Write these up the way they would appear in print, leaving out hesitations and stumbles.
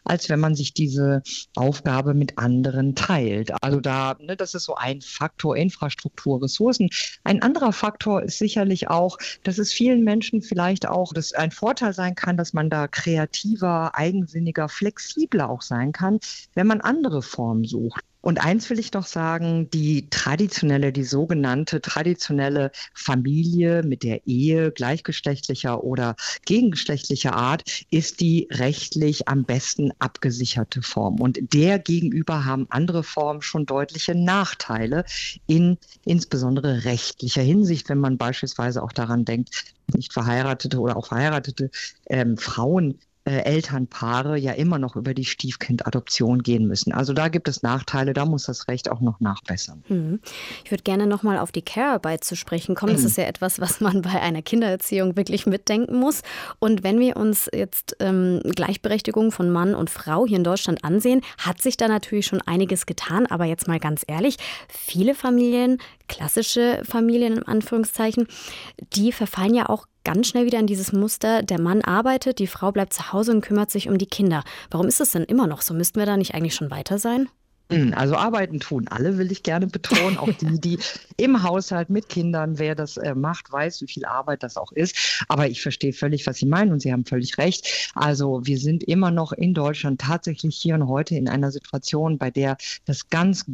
als wenn man sich diese Aufgabe mit anderen teilt. Also das ist so ein Faktor, Infrastruktur, Ressourcen. Ein anderer Faktor ist sicherlich auch, dass es vielen Menschen vielleicht auch ein Vorteil sein kann, dass man da kreativer, eigensinniger, flexibler auch sein kann, wenn man andere Formen sucht. Und eins will ich noch sagen, die sogenannte traditionelle Familie mit der Ehe gleichgeschlechtlicher oder gegengeschlechtlicher Art ist die rechtlich am besten abgesicherte Form. Und der gegenüber haben andere Formen schon deutliche Nachteile in insbesondere rechtlicher Hinsicht, wenn man beispielsweise auch daran denkt, nicht verheiratete oder auch verheiratete Frauen Elternpaare ja immer noch über die Stiefkindadoption gehen müssen. Also da gibt es Nachteile, da muss das Recht auch noch nachbessern. Ich würde gerne nochmal auf die Care-Arbeit zu sprechen kommen. Das ist ja etwas, was man bei einer Kindererziehung wirklich mitdenken muss. Und wenn wir uns jetzt Gleichberechtigung von Mann und Frau hier in Deutschland ansehen, hat sich da natürlich schon einiges getan. Aber jetzt mal ganz ehrlich, viele Familien, klassische Familien in Anführungszeichen, die verfallen ja auch ganz schnell wieder in dieses Muster, der Mann arbeitet, die Frau bleibt zu Hause und kümmert sich um die Kinder. Warum ist das denn immer noch so? Müssten wir da nicht eigentlich schon weiter sein? Also arbeiten tun alle, will ich gerne betonen. Auch die im Haushalt mit Kindern, wer das macht, weiß, wie viel Arbeit das auch ist. Aber ich verstehe völlig, was Sie meinen und Sie haben völlig recht. Also wir sind immer noch in Deutschland tatsächlich hier und heute in einer Situation, bei der die ganz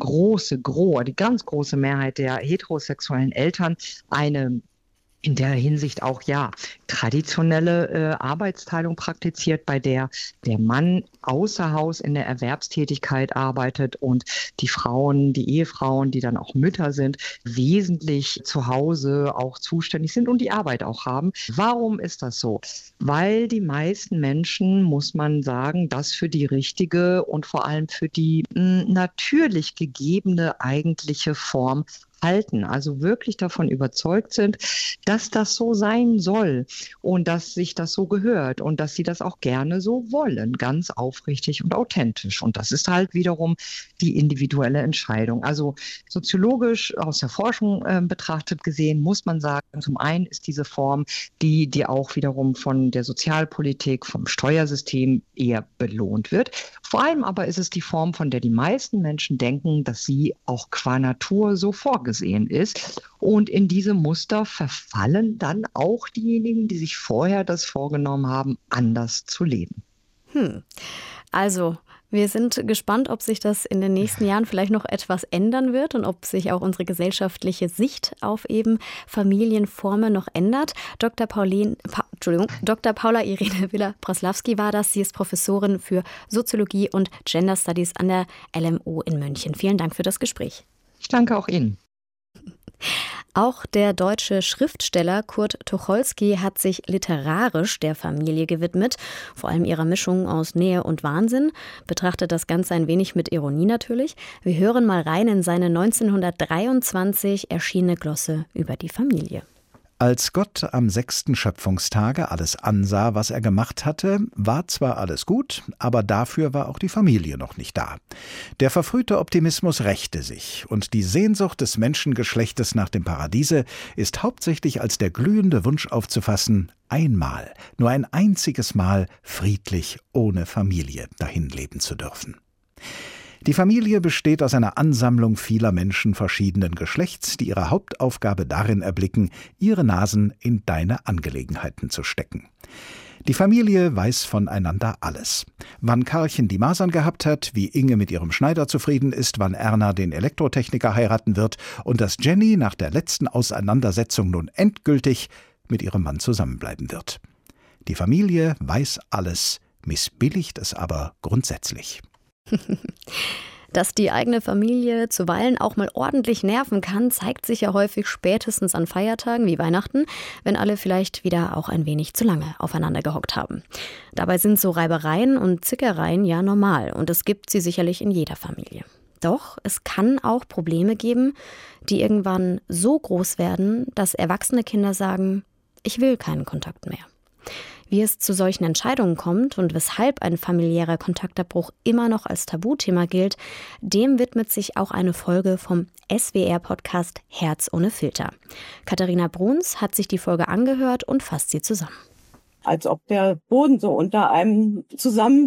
große Mehrheit der heterosexuellen Eltern in der Hinsicht auch traditionelle Arbeitsteilung praktiziert, bei der der Mann außer Haus in der Erwerbstätigkeit arbeitet und die Ehefrauen, die dann auch Mütter sind, wesentlich zu Hause auch zuständig sind und die Arbeit auch haben. Warum ist das so? Weil die meisten Menschen, muss man sagen, das für die richtige und vor allem für die natürlich gegebene eigentliche Form halten, also wirklich davon überzeugt sind, dass das so sein soll und dass sich das so gehört und dass sie das auch gerne so wollen, ganz aufrichtig und authentisch. Und das ist halt wiederum die individuelle Entscheidung. Also soziologisch aus der Forschung betrachtet gesehen, muss man sagen, zum einen ist diese Form, die auch wiederum von der Sozialpolitik, vom Steuersystem eher belohnt wird. Vor allem aber ist es die Form, von der die meisten Menschen denken, dass sie auch qua Natur so vorgesehen ist. Und in diese Muster verfallen dann auch diejenigen, die sich vorher das vorgenommen haben, anders zu leben. Also, wir sind gespannt, ob sich das in den nächsten Jahren vielleicht noch etwas ändern wird und ob sich auch unsere gesellschaftliche Sicht auf eben Familienformen noch ändert. Dr. Paula Irene Willer-Broslawski war das. Sie ist Professorin für Soziologie und Gender Studies an der LMU in München. Vielen Dank für das Gespräch. Ich danke auch Ihnen. Auch der deutsche Schriftsteller Kurt Tucholsky hat sich literarisch der Familie gewidmet, vor allem ihrer Mischung aus Nähe und Wahnsinn, betrachtet das Ganze ein wenig mit Ironie natürlich. Wir hören mal rein in seine 1923 erschienene Glosse über die Familie. Als Gott am 6. Schöpfungstage alles ansah, was er gemacht hatte, war zwar alles gut, aber dafür war auch die Familie noch nicht da. Der verfrühte Optimismus rächte sich, und die Sehnsucht des Menschengeschlechtes nach dem Paradiese ist hauptsächlich als der glühende Wunsch aufzufassen, einmal, nur ein einziges Mal friedlich ohne Familie dahinleben zu dürfen. Die Familie besteht aus einer Ansammlung vieler Menschen verschiedenen Geschlechts, die ihre Hauptaufgabe darin erblicken, ihre Nasen in deine Angelegenheiten zu stecken. Die Familie weiß voneinander alles. Wann Karlchen die Masern gehabt hat, wie Inge mit ihrem Schneider zufrieden ist, wann Erna den Elektrotechniker heiraten wird und dass Jenny nach der letzten Auseinandersetzung nun endgültig mit ihrem Mann zusammenbleiben wird. Die Familie weiß alles, missbilligt es aber grundsätzlich. Dass die eigene Familie zuweilen auch mal ordentlich nerven kann, zeigt sich ja häufig spätestens an Feiertagen wie Weihnachten, wenn alle vielleicht wieder auch ein wenig zu lange aufeinander gehockt haben. Dabei sind so Reibereien und Zickereien ja normal und es gibt sie sicherlich in jeder Familie. Doch es kann auch Probleme geben, die irgendwann so groß werden, dass erwachsene Kinder sagen, ich will keinen Kontakt mehr. Wie es zu solchen Entscheidungen kommt und weshalb ein familiärer Kontaktabbruch immer noch als Tabuthema gilt, dem widmet sich auch eine Folge vom SWR-Podcast Herz ohne Filter. Katharina Bruns hat sich die Folge angehört und fasst sie zusammen. Als ob der Boden so unter einem zusammenbricht.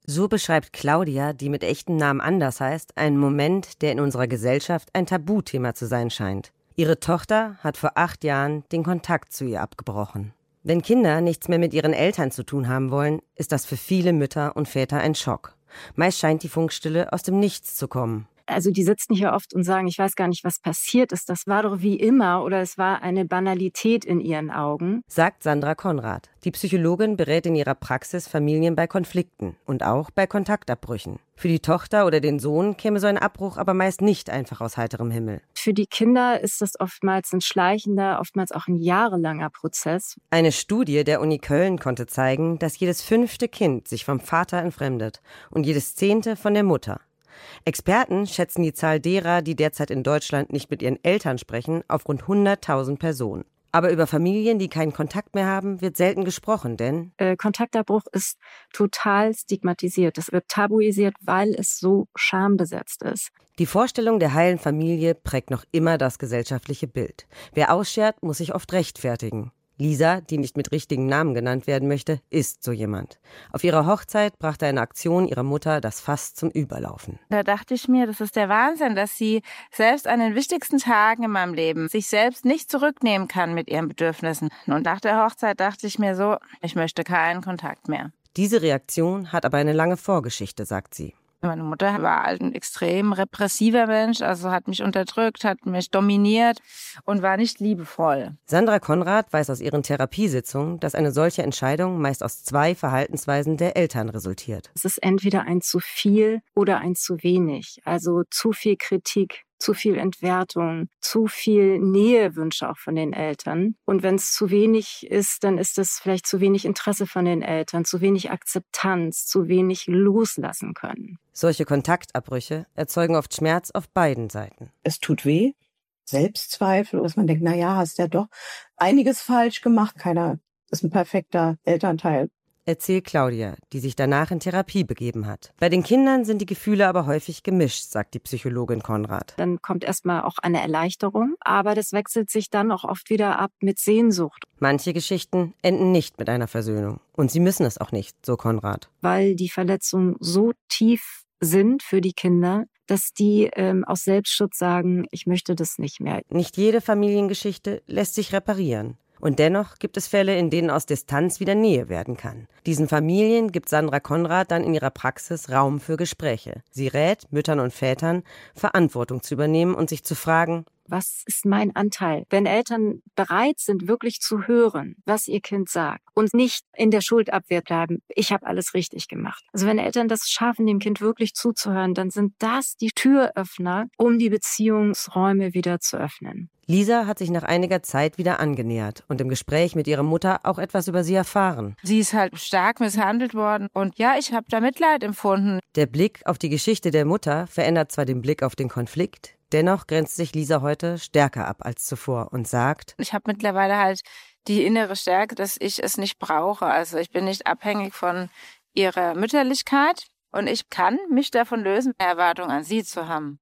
So beschreibt Claudia, die mit echtem Namen anders heißt, einen Moment, der in unserer Gesellschaft ein Tabuthema zu sein scheint. Ihre Tochter hat vor 8 Jahren den Kontakt zu ihr abgebrochen. Wenn Kinder nichts mehr mit ihren Eltern zu tun haben wollen, ist das für viele Mütter und Väter ein Schock. Meist scheint die Funkstille aus dem Nichts zu kommen. Also die sitzen hier oft und sagen, ich weiß gar nicht, was passiert ist. Das war doch wie immer oder es war eine Banalität in ihren Augen. Sagt Sandra Konrad. Die Psychologin berät in ihrer Praxis Familien bei Konflikten und auch bei Kontaktabbrüchen. Für die Tochter oder den Sohn käme so ein Abbruch aber meist nicht einfach aus heiterem Himmel. Für die Kinder ist das oftmals ein schleichender, oftmals auch ein jahrelanger Prozess. Eine Studie der Uni Köln konnte zeigen, dass jedes 5. Kind sich vom Vater entfremdet und jedes 10. von der Mutter. Experten schätzen die Zahl derer, die derzeit in Deutschland nicht mit ihren Eltern sprechen, auf rund 100.000 Personen. Aber über Familien, die keinen Kontakt mehr haben, wird selten gesprochen, denn Kontaktabbruch ist total stigmatisiert. Es wird tabuisiert, weil es so schambesetzt ist. die Vorstellung der heilen Familie prägt noch immer das gesellschaftliche Bild. Wer ausschert, muss sich oft rechtfertigen. Lisa, die nicht mit richtigen Namen genannt werden möchte, ist so jemand. Auf ihrer Hochzeit brachte eine Aktion ihrer Mutter das Fass zum Überlaufen. Da dachte ich mir, das ist der Wahnsinn, dass sie selbst an den wichtigsten Tagen in meinem Leben sich selbst nicht zurücknehmen kann mit ihren Bedürfnissen. Und nach der Hochzeit dachte ich mir so, ich möchte keinen Kontakt mehr. Diese Reaktion hat aber eine lange Vorgeschichte, sagt sie. Meine Mutter war ein extrem repressiver Mensch, also hat mich unterdrückt, hat mich dominiert und war nicht liebevoll. Sandra Konrad weiß aus ihren Therapiesitzungen, dass eine solche Entscheidung meist aus 2 Verhaltensweisen der Eltern resultiert. Es ist entweder ein zu viel oder ein zu wenig. Also zu viel Kritik, zu viel Entwertung, zu viel Nähewünsche auch von den Eltern. Und wenn es zu wenig ist, dann ist es vielleicht zu wenig Interesse von den Eltern, zu wenig Akzeptanz, zu wenig loslassen können. Solche Kontaktabbrüche erzeugen oft Schmerz auf beiden Seiten. Es tut weh, Selbstzweifel, dass man denkt, na ja, hast ja doch einiges falsch gemacht. Keiner ist ein perfekter Elternteil. Erzählt Claudia, die sich danach in Therapie begeben hat. Bei den Kindern sind die Gefühle aber häufig gemischt, sagt die Psychologin Konrad. Dann kommt erstmal auch eine Erleichterung, aber das wechselt sich dann auch oft wieder ab mit Sehnsucht. Manche Geschichten enden nicht mit einer Versöhnung. Und sie müssen es auch nicht, so Konrad. Weil die Verletzungen so tief sind für die Kinder, dass die aus Selbstschutz sagen, ich möchte das nicht mehr. Nicht jede Familiengeschichte lässt sich reparieren. Und dennoch gibt es Fälle, in denen aus Distanz wieder Nähe werden kann. Diesen Familien gibt Sandra Konrad dann in ihrer Praxis Raum für Gespräche. Sie rät Müttern und Vätern, Verantwortung zu übernehmen und sich zu fragen: Was ist mein Anteil? Wenn Eltern bereit sind, wirklich zu hören, was ihr Kind sagt und nicht in der Schuldabwehr bleiben, ich habe alles richtig gemacht. Also wenn Eltern das schaffen, dem Kind wirklich zuzuhören, dann sind das die Türöffner, um die Beziehungsräume wieder zu öffnen. Lisa hat sich nach einiger Zeit wieder angenähert und im Gespräch mit ihrer Mutter auch etwas über sie erfahren. Sie ist halt stark misshandelt worden und ja, ich habe da Mitleid empfunden. Der Blick auf die Geschichte der Mutter verändert zwar den Blick auf den Konflikt, dennoch grenzt sich Lisa heute stärker ab als zuvor und sagt: Ich habe mittlerweile halt die innere Stärke, dass ich es nicht brauche. Also ich bin nicht abhängig von ihrer Mütterlichkeit und ich kann mich davon lösen, eine Erwartung an sie zu haben.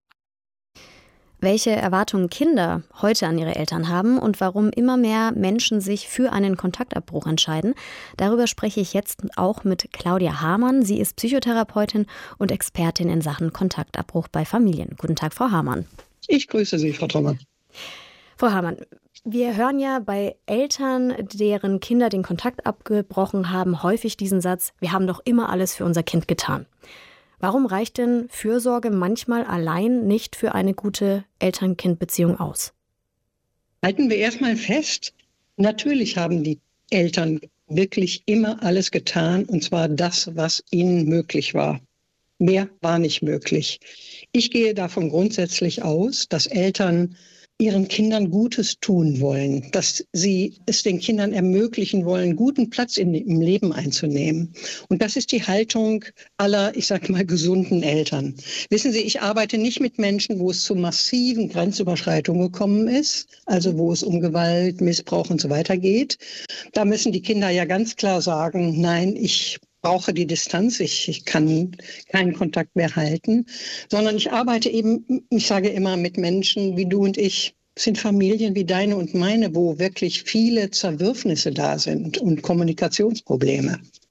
Welche Erwartungen Kinder heute an ihre Eltern haben und warum immer mehr Menschen sich für einen Kontaktabbruch entscheiden, darüber spreche ich jetzt auch mit Claudia Hamann. Sie ist Psychotherapeutin und Expertin in Sachen Kontaktabbruch bei Familien. Guten Tag, Frau Hamann. Ich grüße Sie, Frau Thommann. Frau Hamann, wir hören ja bei Eltern, deren Kinder den Kontakt abgebrochen haben, häufig diesen Satz: Wir haben doch immer alles für unser Kind getan. Warum reicht denn Fürsorge manchmal allein nicht für eine gute Eltern-Kind-Beziehung aus? Halten wir erstmal fest, natürlich haben die Eltern wirklich immer alles getan, und zwar das, was ihnen möglich war. Mehr war nicht möglich. Ich gehe davon grundsätzlich aus, dass Eltern ihren Kindern Gutes tun wollen, dass sie es den Kindern ermöglichen wollen, guten Platz im Leben einzunehmen. Und das ist die Haltung aller, ich sage mal, gesunden Eltern. Wissen Sie, ich arbeite nicht mit Menschen, wo es zu massiven Grenzüberschreitungen gekommen ist, also wo es um Gewalt, Missbrauch und so weiter geht. Da müssen die Kinder ja ganz klar sagen: Nein, ich brauche die Distanz, ich kann keinen Kontakt mehr halten, sondern ich arbeite eben, ich sage immer, mit Menschen wie du und ich. Es sind Familien wie deine und meine, wo wirklich viele Zerwürfnisse da sind und Kommunikationsprobleme.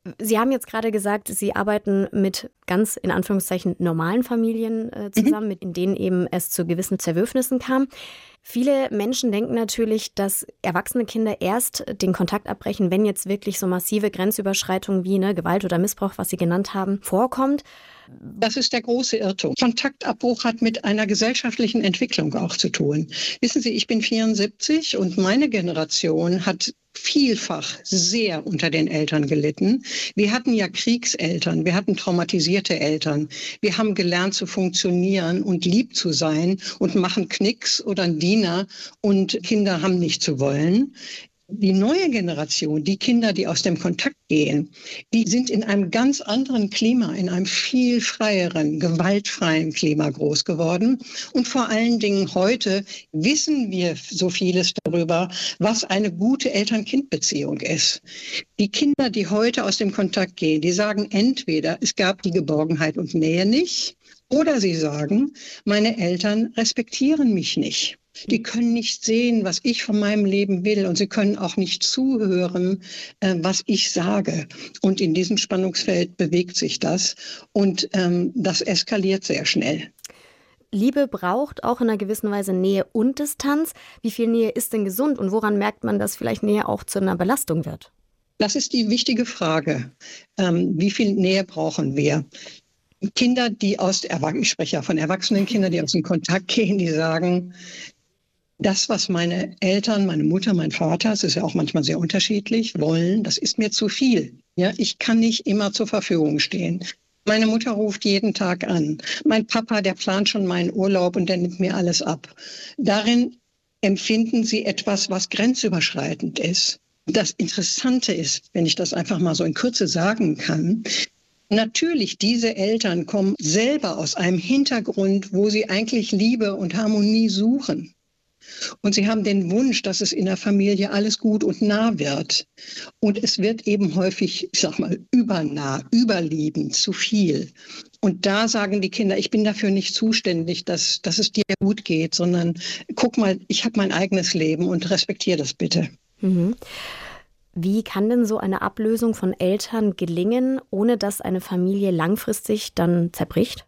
Sie haben jetzt gerade gesagt, Sie arbeiten mit ganz in Anführungszeichen normalen Familien zusammen, in denen eben es zu gewissen Zerwürfnissen kam. Viele Menschen denken natürlich, dass erwachsene Kinder erst den Kontakt abbrechen, wenn jetzt wirklich so massive Grenzüberschreitungen wie Gewalt oder Missbrauch, was Sie genannt haben, vorkommt. Das ist der große Irrtum. Kontaktabbruch hat mit einer gesellschaftlichen Entwicklung auch zu tun. Wissen Sie, ich bin 74 und meine Generation hat vielfach sehr unter den Eltern gelitten. Wir hatten ja Kriegseltern, wir hatten traumatisierte Eltern. Wir haben gelernt zu funktionieren und lieb zu sein und machen Knicks oder einen Diener und Kinder haben nicht zu wollen. Die neue Generation, die Kinder, die aus dem Kontakt gehen, die sind in einem ganz anderen Klima, in einem viel freieren, gewaltfreien Klima groß geworden. Und vor allen Dingen heute wissen wir so vieles darüber, was eine gute Eltern-Kind-Beziehung ist. Die Kinder, die heute aus dem Kontakt gehen, die sagen entweder, es gab die Geborgenheit und Nähe nicht, oder sie sagen, meine Eltern respektieren mich nicht. Die können nicht sehen, was ich von meinem Leben will und sie können auch nicht zuhören, was ich sage. Und in diesem Spannungsfeld bewegt sich das und das eskaliert sehr schnell. Liebe braucht auch in einer gewissen Weise Nähe und Distanz. Wie viel Nähe ist denn gesund und woran merkt man, dass vielleicht Nähe auch zu einer Belastung wird? Das ist die wichtige Frage. Wie viel Nähe brauchen wir? Kinder, ich spreche ja von erwachsenen Kindern, die aus dem Kontakt gehen, die sagen, das, was meine Eltern, meine Mutter, mein Vater, es ist ja auch manchmal sehr unterschiedlich, wollen, das ist mir zu viel. Ja, ich kann nicht immer zur Verfügung stehen. Meine Mutter ruft jeden Tag an. Mein Papa, der plant schon meinen Urlaub und der nimmt mir alles ab. Darin empfinden sie etwas, was grenzüberschreitend ist. Das Interessante ist, wenn ich das einfach mal so in Kürze sagen kann, natürlich, diese Eltern kommen selber aus einem Hintergrund, wo sie eigentlich Liebe und Harmonie suchen. Und sie haben den Wunsch, dass es in der Familie alles gut und nah wird. Und es wird eben häufig, ich sag mal, übernah, überliebend, zu viel. Und da sagen die Kinder, ich bin dafür nicht zuständig, dass es dir gut geht, sondern guck mal, ich habe mein eigenes Leben und respektiere das bitte. Mhm. Wie kann denn so eine Ablösung von Eltern gelingen, ohne dass eine Familie langfristig dann zerbricht?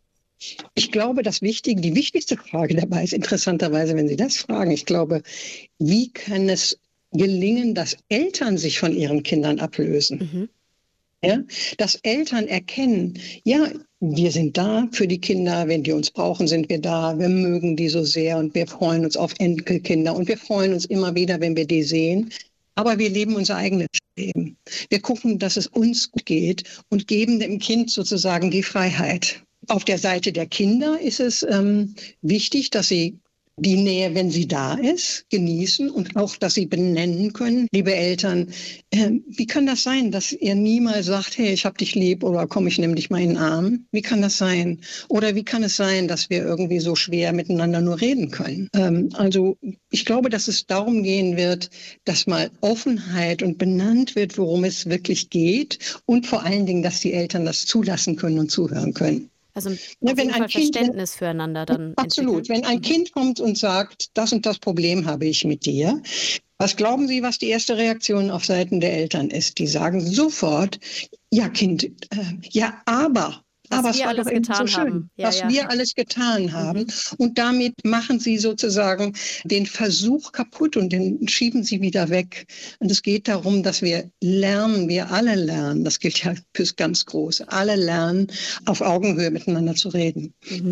Ich glaube, die wichtigste Frage dabei ist interessanterweise, wenn Sie das fragen, ich glaube, wie kann es gelingen, dass Eltern sich von ihren Kindern ablösen? Mhm. Ja? Dass Eltern erkennen, ja, wir sind da für die Kinder, wenn die uns brauchen, sind wir da, wir mögen die so sehr und wir freuen uns auf Enkelkinder und wir freuen uns immer wieder, wenn wir die sehen. Aber wir leben unser eigenes Leben. Wir gucken, dass es uns gut geht und geben dem Kind sozusagen die Freiheit. Auf der Seite der Kinder ist es wichtig, dass sie die Nähe, wenn sie da ist, genießen und auch, dass sie benennen können. Liebe Eltern, wie kann das sein, dass ihr niemals sagt, hey, ich hab dich lieb oder komm, ich nehme dich mal in den Arm? Wie kann das sein? Oder wie kann es sein, dass wir irgendwie so schwer miteinander nur reden können? Also ich glaube, dass es darum gehen wird, dass mal Offenheit und benannt wird, worum es wirklich geht und vor allen Dingen, dass die Eltern das zulassen können und zuhören können. Also auf jeden Fall Verständnis füreinander dann absolut. entwickeln. Wenn ein Kind kommt und sagt, das und das Problem habe ich mit dir, was glauben Sie, was die erste Reaktion auf Seiten der Eltern ist? Die sagen sofort, ja Kind, ja aber es war doch irgendwie so schön, was wir alles getan haben. Und damit machen sie sozusagen den Versuch kaputt und den schieben sie wieder weg. Und es geht darum, dass wir alle lernen, das gilt ja fürs ganz Große, alle lernen, auf Augenhöhe miteinander zu reden.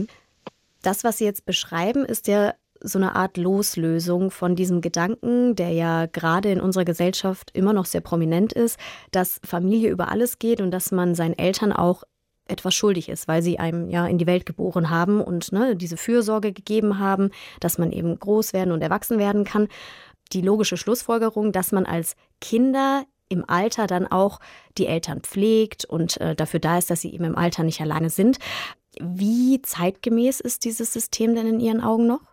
Das, was Sie jetzt beschreiben, ist ja so eine Art Loslösung von diesem Gedanken, der ja gerade in unserer Gesellschaft immer noch sehr prominent ist, dass Familie über alles geht und dass man seinen Eltern auch etwas schuldig ist, weil sie einem ja in die Welt geboren haben und diese Fürsorge gegeben haben, dass man eben groß werden und erwachsen werden kann. Die logische Schlussfolgerung, dass man als Kinder im Alter dann auch die Eltern pflegt und dafür da ist, dass sie eben im Alter nicht alleine sind. Wie zeitgemäß ist dieses System denn in Ihren Augen noch?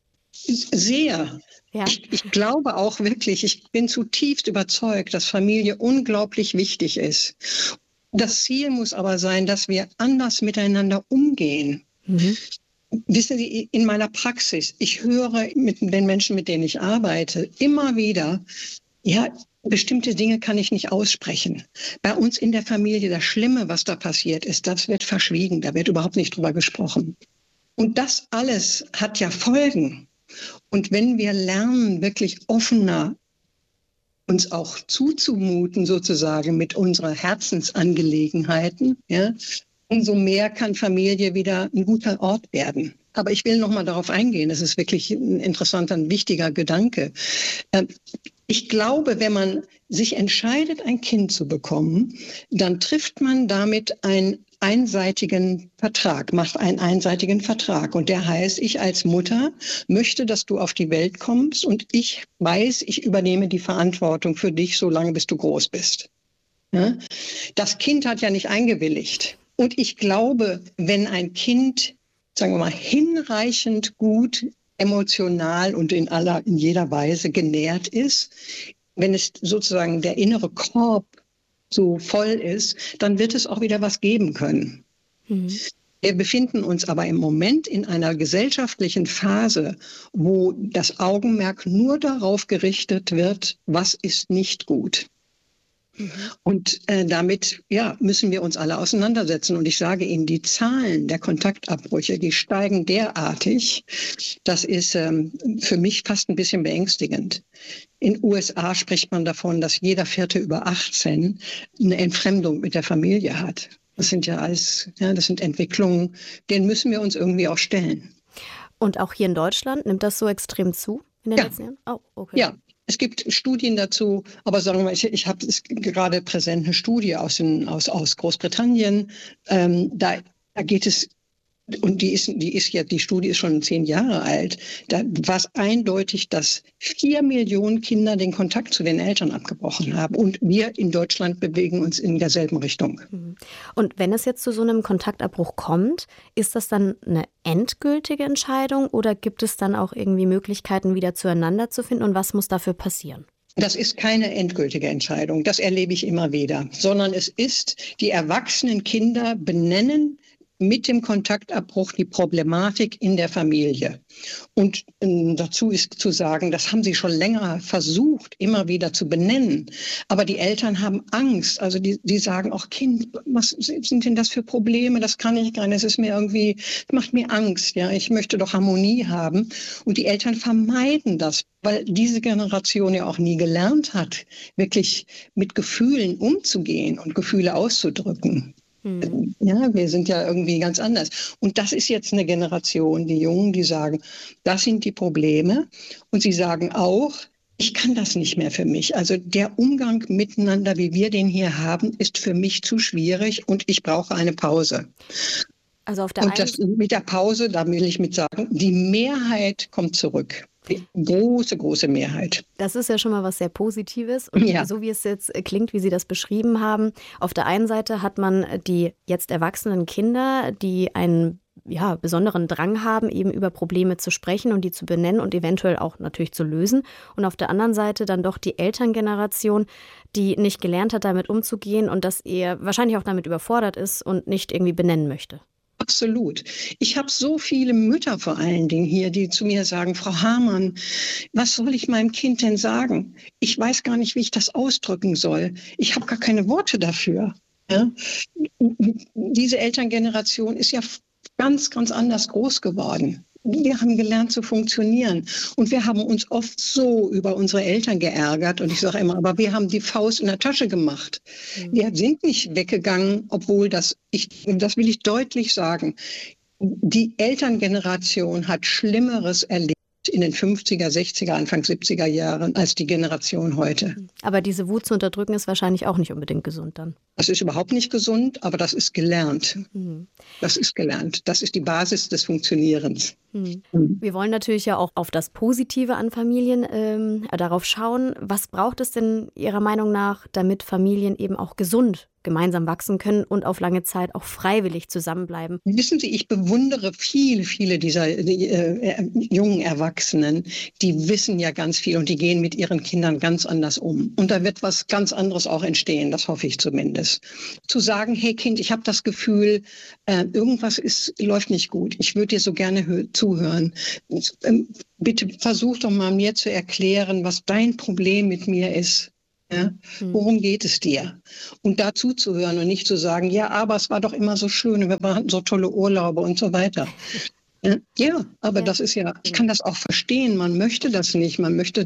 Sehr. Ja. Ich glaube auch wirklich, ich bin zutiefst überzeugt, dass Familie unglaublich wichtig ist. Das Ziel muss aber sein, dass wir anders miteinander umgehen. Wissen Sie, in meiner Praxis, ich höre mit den Menschen, mit denen ich arbeite, immer wieder, ja, bestimmte Dinge kann ich nicht aussprechen. Bei uns in der Familie, das Schlimme, was da passiert ist, das wird verschwiegen, da wird überhaupt nicht drüber gesprochen. Und das alles hat ja Folgen. Und wenn wir lernen, wirklich offener uns auch zuzumuten, sozusagen mit unseren Herzensangelegenheiten, ja, umso mehr kann Familie wieder ein guter Ort werden. Aber ich will noch mal darauf eingehen, das ist wirklich ein interessanter, ein wichtiger Gedanke. Ich glaube, wenn man sich entscheidet, ein Kind zu bekommen, dann trifft man damit einen einseitigen Vertrag, macht einen einseitigen Vertrag. Und der heißt, ich als Mutter möchte, dass du auf die Welt kommst und ich weiß, ich übernehme die Verantwortung für dich, solange bis du groß bist. Ja? Das Kind hat ja nicht eingewilligt. Und ich glaube, wenn ein Kind, sagen wir mal, hinreichend gut emotional und in jeder Weise genährt ist, wenn es sozusagen der innere Korb so voll ist, dann wird es auch wieder was geben können. Mhm. Wir befinden uns aber im Moment in einer gesellschaftlichen Phase, wo das Augenmerk nur darauf gerichtet wird, was ist nicht gut. Und damit müssen wir uns alle auseinandersetzen. Und ich sage Ihnen, die Zahlen der Kontaktabbrüche, die steigen derartig, das ist für mich fast ein bisschen beängstigend. In den USA spricht man davon, dass jeder Vierte über 18 eine Entfremdung mit der Familie hat. Das sind das sind Entwicklungen, denen müssen wir uns irgendwie auch stellen. Und auch hier in Deutschland nimmt das so extrem zu in den letzten Jahren? Oh, okay. Ja. Es gibt Studien dazu, aber sagen wir mal, ich habe gerade präsent eine Studie aus Großbritannien. Da geht es, und die Studie ist schon 10 Jahre alt. Da war es eindeutig, dass 4 Millionen Kinder den Kontakt zu den Eltern abgebrochen haben. Und wir in Deutschland bewegen uns in derselben Richtung. Und wenn es jetzt zu so einem Kontaktabbruch kommt, ist das dann eine endgültige Entscheidung oder gibt es dann auch irgendwie Möglichkeiten, wieder zueinander zu finden? Und was muss dafür passieren? Das ist keine endgültige Entscheidung. Das erlebe ich immer wieder. Sondern es ist, die erwachsenen Kinder benennen mit dem Kontaktabbruch die Problematik in der Familie. Und dazu ist zu sagen, das haben sie schon länger versucht, immer wieder zu benennen. Aber die Eltern haben Angst. Also die sagen auch, Kind, was sind denn das für Probleme? Das kann ich gar nicht. Es macht mir Angst. Ja, ich möchte doch Harmonie haben. Und die Eltern vermeiden das, weil diese Generation ja auch nie gelernt hat, wirklich mit Gefühlen umzugehen und Gefühle auszudrücken. Ja, wir sind ja irgendwie ganz anders. Und das ist jetzt eine Generation, die Jungen, die sagen, das sind die Probleme. Und sie sagen auch, ich kann das nicht mehr für mich. Also der Umgang miteinander, wie wir den hier haben, ist für mich zu schwierig und ich brauche eine Pause. Also mit der Pause, da will ich mit sagen, die Mehrheit kommt zurück. Die große Mehrheit. Das ist ja schon mal was sehr Positives. Und so wie es jetzt klingt, wie Sie das beschrieben haben, auf der einen Seite hat man die jetzt erwachsenen Kinder, die einen besonderen Drang haben, eben über Probleme zu sprechen und die zu benennen und eventuell auch natürlich zu lösen. Und auf der anderen Seite dann doch die Elterngeneration, die nicht gelernt hat, damit umzugehen und das eher wahrscheinlich auch damit überfordert ist und nicht irgendwie benennen möchte. Absolut. Ich habe so viele Mütter vor allen Dingen hier, die zu mir sagen, Frau Hamann, was soll ich meinem Kind denn sagen? Ich weiß gar nicht, wie ich das ausdrücken soll. Ich habe gar keine Worte dafür. Ja? Diese Elterngeneration ist ja ganz, ganz anders groß geworden. Wir haben gelernt zu funktionieren und wir haben uns oft so über unsere Eltern geärgert und ich sage immer, aber wir haben die Faust in der Tasche gemacht. Wir sind nicht weggegangen, obwohl das will ich deutlich sagen, die Elterngeneration hat Schlimmeres erlebt in den 50er, 60er, Anfang 70er Jahren als die Generation heute. Aber diese Wut zu unterdrücken ist wahrscheinlich auch nicht unbedingt gesund dann. Das ist überhaupt nicht gesund, aber das ist gelernt. Das ist gelernt. Das ist die Basis des Funktionierens. Wir wollen natürlich ja auch auf das Positive an Familien darauf schauen. Was braucht es denn Ihrer Meinung nach, damit Familien eben auch gesund gemeinsam wachsen können und auf lange Zeit auch freiwillig zusammenbleiben? Wissen Sie, ich bewundere viele dieser jungen Erwachsenen, die wissen ja ganz viel und die gehen mit ihren Kindern ganz anders um. Und da wird was ganz anderes auch entstehen, das hoffe ich zumindest. Zu sagen, hey Kind, ich habe das Gefühl, irgendwas läuft nicht gut. Ich würde dir so gerne zuhören. Bitte versuch doch mal mir zu erklären, was dein Problem mit mir ist. Ja? Worum geht es dir? Und dazu zu hören und nicht zu sagen, ja, aber es war doch immer so schön und wir hatten so tolle Urlaube und so weiter. Ja, aber das ist ja, ich kann das auch verstehen. Man möchte das nicht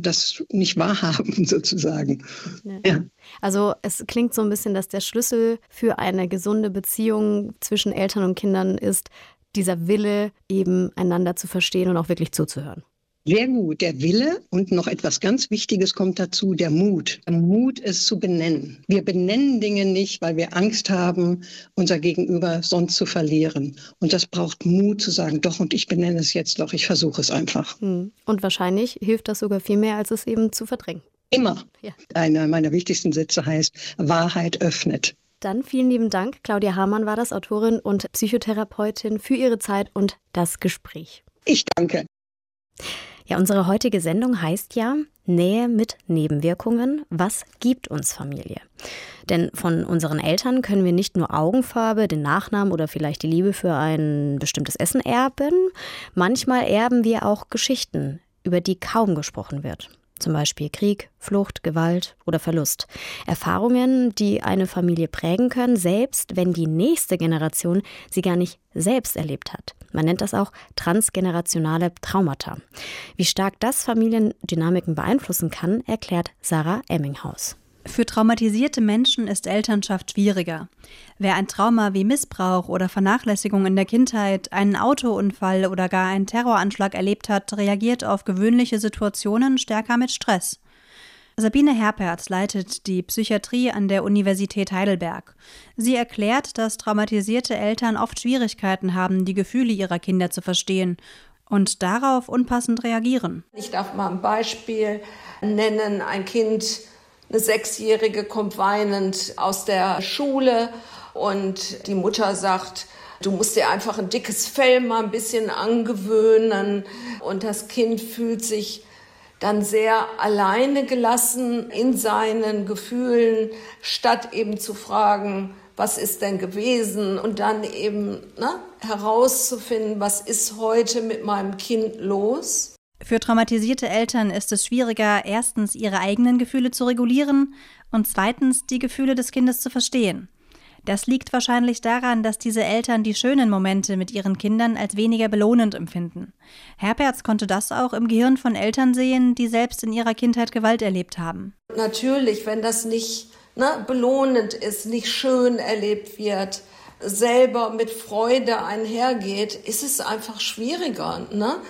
wahrhaben, sozusagen. Ja. Also es klingt so ein bisschen, dass der Schlüssel für eine gesunde Beziehung zwischen Eltern und Kindern ist, dieser Wille, eben einander zu verstehen und auch wirklich zuzuhören. Sehr gut, der Wille und noch etwas ganz Wichtiges kommt dazu, der Mut. Der Mut, es zu benennen. Wir benennen Dinge nicht, weil wir Angst haben, unser Gegenüber sonst zu verlieren. Und das braucht Mut zu sagen, doch, und ich benenne es jetzt doch, ich versuche es einfach. Und wahrscheinlich hilft das sogar viel mehr, als es eben zu verdrängen. Immer. Ja. Einer meiner wichtigsten Sätze heißt, Wahrheit öffnet. Dann vielen lieben Dank. Claudia Hamann war das, Autorin und Psychotherapeutin, für ihre Zeit und das Gespräch. Ich danke. Ja, unsere heutige Sendung heißt ja Nähe mit Nebenwirkungen. Was gibt uns Familie? Denn von unseren Eltern können wir nicht nur Augenfarbe, den Nachnamen oder vielleicht die Liebe für ein bestimmtes Essen erben. Manchmal erben wir auch Geschichten, über die kaum gesprochen wird. Zum Beispiel Krieg, Flucht, Gewalt oder Verlust. Erfahrungen, die eine Familie prägen können, selbst wenn die nächste Generation sie gar nicht selbst erlebt hat. Man nennt das auch transgenerationale Traumata. Wie stark das Familiendynamiken beeinflussen kann, erklärt Sarah Emminghaus. Für traumatisierte Menschen ist Elternschaft schwieriger. Wer ein Trauma wie Missbrauch oder Vernachlässigung in der Kindheit, einen Autounfall oder gar einen Terroranschlag erlebt hat, reagiert auf gewöhnliche Situationen stärker mit Stress. Sabine Herperz leitet die Psychiatrie an der Universität Heidelberg. Sie erklärt, dass traumatisierte Eltern oft Schwierigkeiten haben, die Gefühle ihrer Kinder zu verstehen und darauf unpassend reagieren. Ich darf mal ein Beispiel nennen. Ein Kind, eine 6-Jährige, kommt weinend aus der Schule und die Mutter sagt, du musst dir einfach ein dickes Fell mal ein bisschen angewöhnen. Und das Kind fühlt sich dann sehr alleine gelassen in seinen Gefühlen, statt eben zu fragen, was ist denn gewesen? Und dann eben herauszufinden, was ist heute mit meinem Kind los? Für traumatisierte Eltern ist es schwieriger, erstens ihre eigenen Gefühle zu regulieren und zweitens die Gefühle des Kindes zu verstehen. Das liegt wahrscheinlich daran, dass diese Eltern die schönen Momente mit ihren Kindern als weniger belohnend empfinden. Herperz konnte das auch im Gehirn von Eltern sehen, die selbst in ihrer Kindheit Gewalt erlebt haben. Natürlich, wenn das nicht belohnend ist, nicht schön erlebt wird, selber mit Freude einhergeht, ist es einfach schwieriger,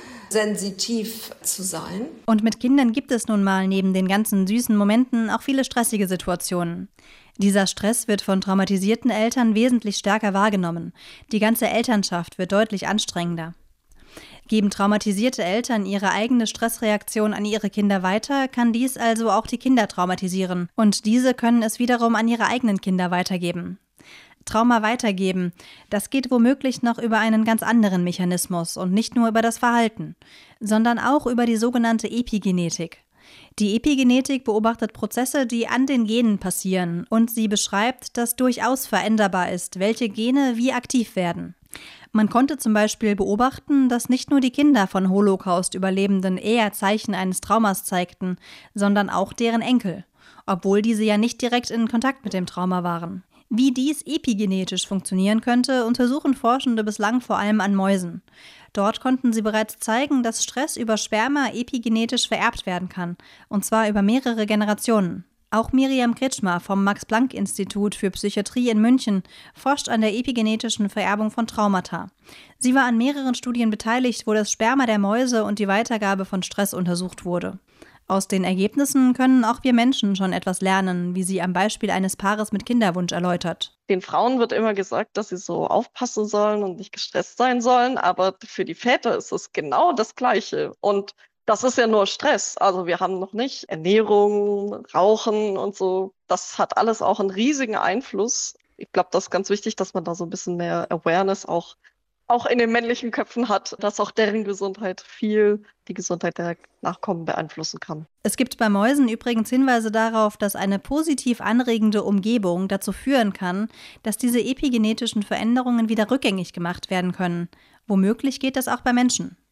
sensitiv zu sein. Und mit Kindern gibt es nun mal neben den ganzen süßen Momenten auch viele stressige Situationen. Dieser Stress wird von traumatisierten Eltern wesentlich stärker wahrgenommen. Die ganze Elternschaft wird deutlich anstrengender. Geben traumatisierte Eltern ihre eigene Stressreaktion an ihre Kinder weiter, kann dies also auch die Kinder traumatisieren. Und diese können es wiederum an ihre eigenen Kinder weitergeben. Trauma weitergeben, das geht womöglich noch über einen ganz anderen Mechanismus und nicht nur über das Verhalten, sondern auch über die sogenannte Epigenetik. Die Epigenetik beobachtet Prozesse, die an den Genen passieren, und sie beschreibt, dass durchaus veränderbar ist, welche Gene wie aktiv werden. Man konnte zum Beispiel beobachten, dass nicht nur die Kinder von Holocaust-Überlebenden eher Zeichen eines Traumas zeigten, sondern auch deren Enkel, obwohl diese ja nicht direkt in Kontakt mit dem Trauma waren. Wie dies epigenetisch funktionieren könnte, untersuchen Forschende bislang vor allem an Mäusen. Dort konnten sie bereits zeigen, dass Stress über Sperma epigenetisch vererbt werden kann, und zwar über mehrere Generationen. Auch Miriam Kretschmer vom Max-Planck-Institut für Psychiatrie in München forscht an der epigenetischen Vererbung von Traumata. Sie war an mehreren Studien beteiligt, wo das Sperma der Mäuse und die Weitergabe von Stress untersucht wurde. Aus den Ergebnissen können auch wir Menschen schon etwas lernen, wie sie am Beispiel eines Paares mit Kinderwunsch erläutert. Den Frauen wird immer gesagt, dass sie so aufpassen sollen und nicht gestresst sein sollen, aber für die Väter ist es genau das Gleiche. Und das ist ja nur Stress. Also wir haben noch nicht Ernährung, Rauchen und so. Das hat alles auch einen riesigen Einfluss. Ich glaube, das ist ganz wichtig, dass man da so ein bisschen mehr Awareness auch in den männlichen Köpfen hat, dass auch deren Gesundheit viel die Gesundheit der Nachkommen beeinflussen kann. Es gibt bei Mäusen übrigens Hinweise darauf, dass eine positiv anregende Umgebung dazu führen kann, dass diese epigenetischen Veränderungen wieder rückgängig gemacht werden können. Womöglich geht das auch bei Menschen.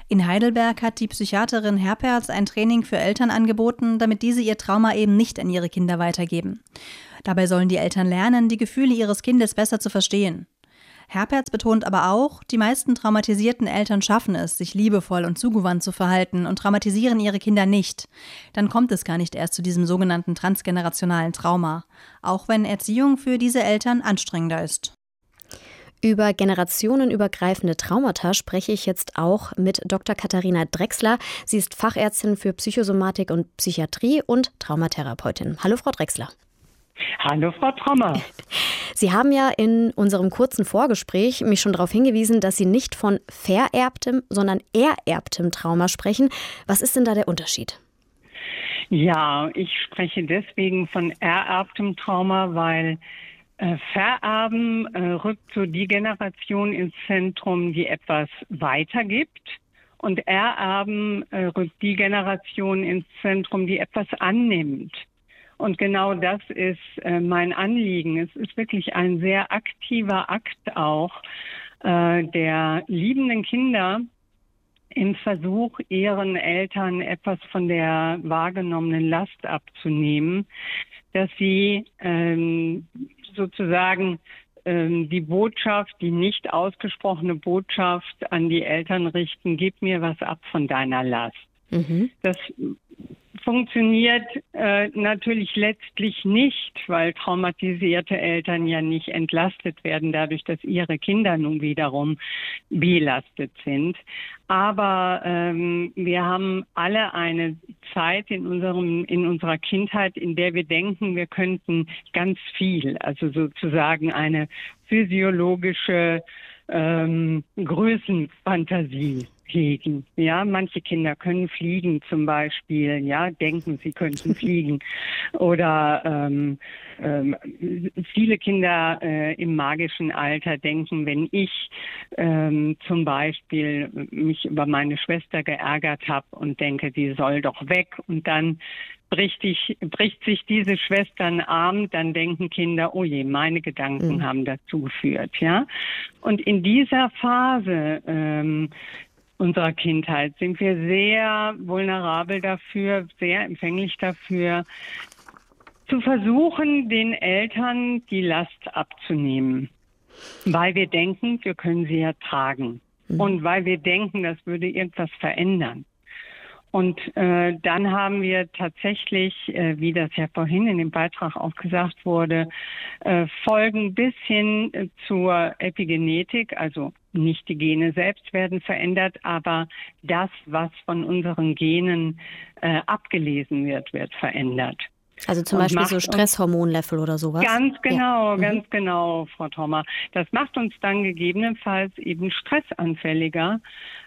In Heidelberg hat die Psychiaterin Herperz ein Training für Eltern angeboten, damit diese ihr Trauma eben nicht an ihre Kinder weitergeben. Dabei sollen die Eltern lernen, die Gefühle ihres Kindes besser zu verstehen. Herperz betont aber auch, die meisten traumatisierten Eltern schaffen es, sich liebevoll und zugewandt zu verhalten und traumatisieren ihre Kinder nicht. Dann kommt es gar nicht erst zu diesem sogenannten transgenerationalen Trauma, auch wenn Erziehung für diese Eltern anstrengender ist. Über generationenübergreifende Traumata spreche ich jetzt auch mit Dr. Katharina Drechsler. Sie ist Fachärztin für Psychosomatik und Psychiatrie und Traumatherapeutin. Hallo, Frau Drechsler. Hallo, Frau Trommer. Sie haben ja in unserem kurzen Vorgespräch mich schon darauf hingewiesen, dass Sie nicht von vererbtem, sondern ererbtem Trauma sprechen. Was ist denn da der Unterschied? Ja, ich spreche deswegen von ererbtem Trauma, weil Vererben rückt so die Generation ins Zentrum, die etwas weitergibt. Und Ererben rückt die Generation ins Zentrum, die etwas annimmt. Und genau das ist mein Anliegen. Es ist wirklich ein sehr aktiver Akt auch der liebenden Kinder im Versuch, ihren Eltern etwas von der wahrgenommenen Last abzunehmen, dass sie sozusagen die Botschaft, die nicht ausgesprochene Botschaft an die Eltern richten, gib mir was ab von deiner Last. Mhm. Das funktioniert natürlich letztlich nicht, weil traumatisierte Eltern ja nicht entlastet werden, dadurch, dass ihre Kinder nun wiederum belastet sind. Aber wir haben alle eine Zeit in unserer Kindheit, in der wir denken, wir könnten ganz viel, also sozusagen eine physiologische Größenfantasie hegen. Ja, manche Kinder können fliegen zum Beispiel, ja, denken, sie könnten fliegen. Oder viele Kinder im magischen Alter denken, wenn ich zum Beispiel mich über meine Schwester geärgert habe und denke, die soll doch weg, und dann bricht sich diese Schwester einen Arm, dann denken Kinder, oh je, meine Gedanken haben dazu geführt, ja. Und in dieser Phase unserer Kindheit sind wir sehr vulnerabel dafür, sehr empfänglich dafür, zu versuchen, den Eltern die Last abzunehmen, weil wir denken, wir können sie ja tragen und weil wir denken, das würde irgendwas verändern. Und dann haben wir tatsächlich, wie das ja vorhin in dem Beitrag auch gesagt wurde, Folgen bis hin zur Epigenetik, also nicht die Gene selbst werden verändert, aber das, was von unseren Genen abgelesen wird verändert. Also zum Beispiel so Stresshormonlevel oder sowas? Ganz genau, ganz genau, Frau Thommer. Das macht uns dann gegebenenfalls eben stressanfälliger.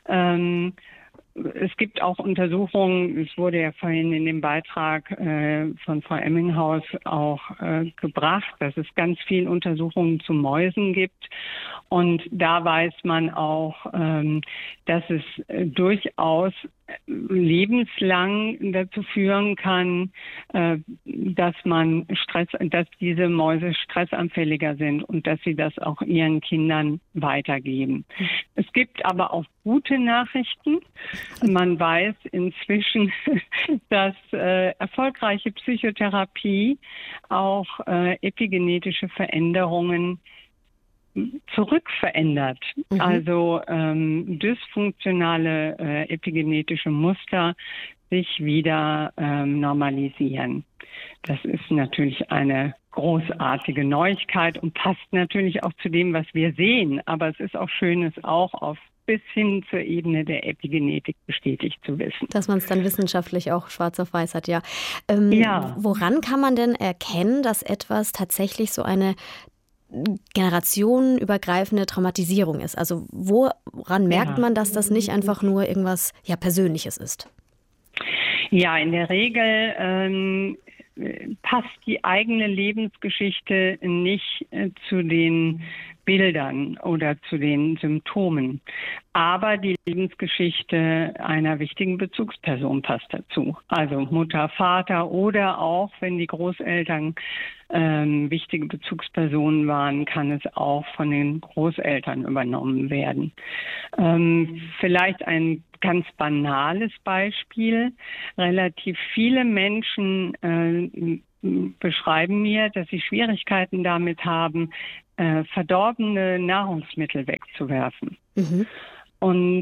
Es gibt auch Untersuchungen, es wurde ja vorhin in dem Beitrag von Frau Emminghaus auch gebracht, dass es ganz viele Untersuchungen zu Mäusen gibt. Und da weiß man auch, dass es durchaus lebenslang dazu führen kann, dass diese Mäuse stressanfälliger sind und dass sie das auch ihren Kindern weitergeben. Es gibt aber auch gute Nachrichten. Man weiß inzwischen, dass erfolgreiche Psychotherapie auch epigenetische Veränderungen zurückverändert. Also dysfunktionale epigenetische Muster sich wieder normalisieren. Das ist natürlich eine großartige Neuigkeit und passt natürlich auch zu dem, was wir sehen. Aber es ist auch schön, es auch auf bis hin zur Ebene der Epigenetik bestätigt zu wissen. Dass man es dann wissenschaftlich auch schwarz auf weiß hat, ja. Woran kann man denn erkennen, dass etwas tatsächlich so eine generationenübergreifende Traumatisierung ist? Also woran merkt man, dass das nicht einfach nur irgendwas Persönliches ist? Ja, in der Regel passt die eigene Lebensgeschichte nicht zu den Bildern oder zu den Symptomen. Aber die Lebensgeschichte einer wichtigen Bezugsperson passt dazu. Also Mutter, Vater oder auch, wenn die Großeltern wichtige Bezugspersonen waren, kann es auch von den Großeltern übernommen werden. Vielleicht ein ganz banales Beispiel. Relativ viele Menschen beschreiben mir, dass sie Schwierigkeiten damit haben, verdorbene Nahrungsmittel wegzuwerfen. Mhm. Und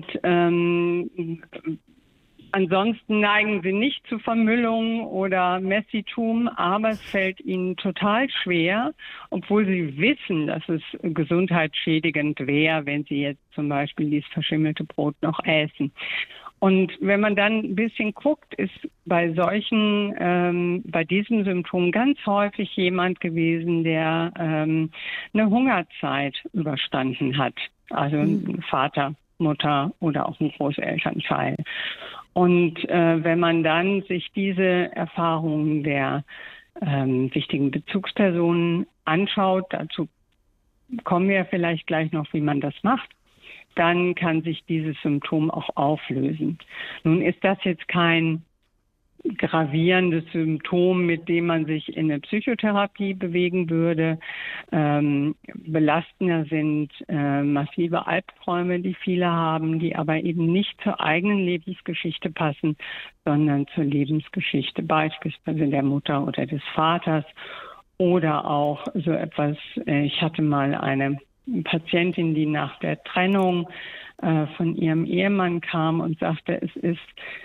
ansonsten neigen sie nicht zu Vermüllung oder Messitum, aber es fällt ihnen total schwer, obwohl sie wissen, dass es gesundheitsschädigend wäre, wenn sie jetzt zum Beispiel dieses verschimmelte Brot noch essen. Und wenn man dann ein bisschen guckt, ist bei diesem Symptom ganz häufig jemand gewesen, der eine Hungerzeit überstanden hat. Also ein Vater, Mutter oder auch ein Großelternteil. Und wenn man dann sich diese Erfahrungen der wichtigen Bezugspersonen anschaut, dazu kommen wir vielleicht gleich noch, wie man das macht, dann kann sich dieses Symptom auch auflösen. Nun ist das jetzt kein gravierendes Symptom, mit dem man sich in eine Psychotherapie bewegen würde. Belastender sind massive Albträume, die viele haben, die aber eben nicht zur eigenen Lebensgeschichte passen, sondern zur Lebensgeschichte beispielsweise der Mutter oder des Vaters. Oder auch so etwas, ich hatte mal eine Patientin, die nach der Trennung von ihrem Ehemann kam und sagte, es ist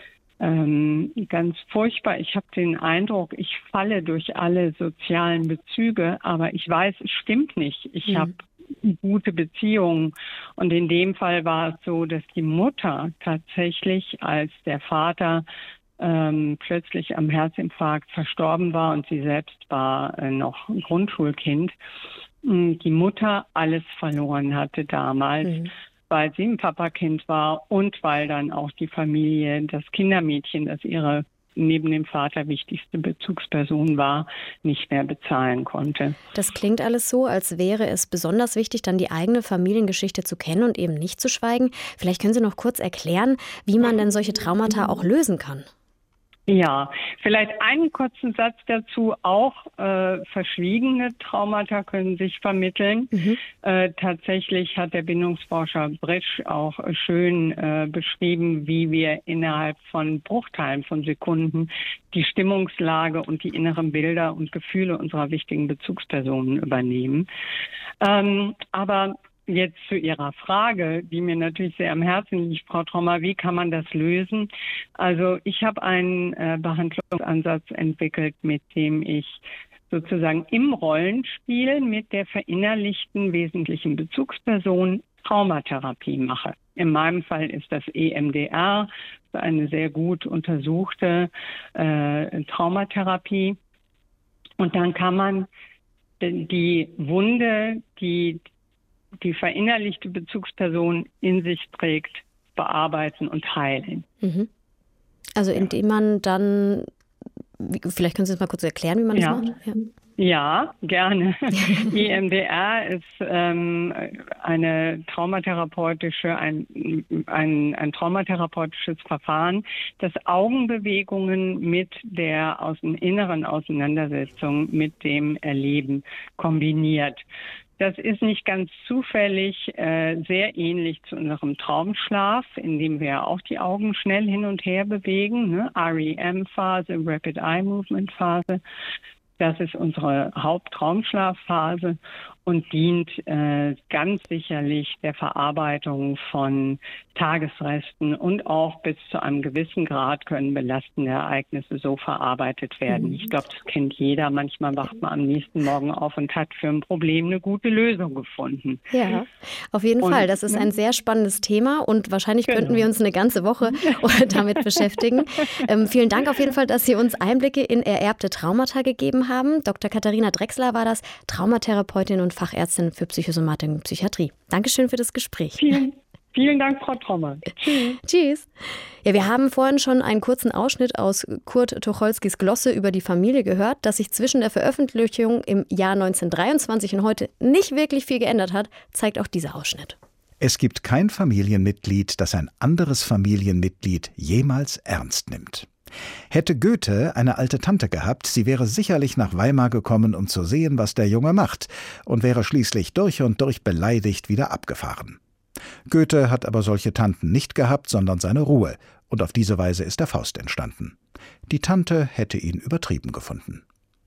ganz furchtbar. Ich habe den Eindruck, ich falle durch alle sozialen Bezüge, aber ich weiß, es stimmt nicht. Ich habe gute Beziehungen. Und in dem Fall war es so, dass die Mutter tatsächlich, als der Vater plötzlich am Herzinfarkt verstorben war und sie selbst war noch ein Grundschulkind, die Mutter alles verloren hatte damals, weil sie ein Papakind war und weil dann auch die Familie, das Kindermädchen, das ihre neben dem Vater wichtigste Bezugsperson war, nicht mehr bezahlen konnte. Das klingt alles so, als wäre es besonders wichtig, dann die eigene Familiengeschichte zu kennen und eben nicht zu schweigen. Vielleicht können Sie noch kurz erklären, wie man denn solche Traumata auch lösen kann. Ja, vielleicht einen kurzen Satz dazu. Auch verschwiegene Traumata können sich vermitteln. Tatsächlich hat der Bindungsforscher Britsch auch schön beschrieben, wie wir innerhalb von Bruchteilen von Sekunden die Stimmungslage und die inneren Bilder und Gefühle unserer wichtigen Bezugspersonen übernehmen. Aber jetzt zu Ihrer Frage, die mir natürlich sehr am Herzen liegt, Frau Trommer, wie kann man das lösen? Also ich habe einen Behandlungsansatz entwickelt, mit dem ich sozusagen im Rollenspiel mit der verinnerlichten wesentlichen Bezugsperson Traumatherapie mache. In meinem Fall ist das EMDR, eine sehr gut untersuchte Traumatherapie. Und dann kann man die Wunde, die verinnerlichte Bezugsperson in sich trägt, bearbeiten und heilen. Also indem man dann, vielleicht können Sie das mal kurz erklären, wie man das macht? Ja, gerne. EMDR ist eine traumatherapeutische, ein traumatherapeutisches Verfahren, das Augenbewegungen mit der inneren Auseinandersetzung mit dem Erleben kombiniert. Das ist nicht ganz zufällig sehr ähnlich zu unserem Traumschlaf, in dem wir auch die Augen schnell hin und her bewegen, ne? REM-Phase, Rapid Eye Movement Phase. Das ist unsere Haupttraumschlafphase und dient ganz sicherlich der Verarbeitung von Tagesresten und auch bis zu einem gewissen Grad können belastende Ereignisse so verarbeitet werden. Ich glaube, das kennt jeder. Manchmal wacht man am nächsten Morgen auf und hat für ein Problem eine gute Lösung gefunden. Ja, auf jeden Fall. Das ist ein sehr spannendes Thema und wahrscheinlich könnten wir uns eine ganze Woche damit beschäftigen. Vielen Dank auf jeden Fall, dass Sie uns Einblicke in ererbte Traumata gegeben haben. Dr. Katharina Drechsler war das, Traumatherapeutin und Fachärztin für Psychosomatik und Psychiatrie. Dankeschön für das Gespräch. Vielen Dank, Frau Trommer. Tschüss. Tschüss. Ja, wir haben vorhin schon einen kurzen Ausschnitt aus Kurt Tucholskys Glosse über die Familie gehört. Dass sich zwischen der Veröffentlichung im Jahr 1923 und heute nicht wirklich viel geändert hat, zeigt auch dieser Ausschnitt. Es gibt kein Familienmitglied, das ein anderes Familienmitglied jemals ernst nimmt. Hätte Goethe eine alte Tante gehabt, sie wäre sicherlich nach Weimar gekommen, um zu sehen, was der Junge macht, und wäre schließlich durch und durch beleidigt wieder abgefahren. Goethe hat aber solche Tanten nicht gehabt, sondern seine Ruhe, und auf diese Weise ist der Faust entstanden. Die Tante hätte ihn übertrieben gefunden.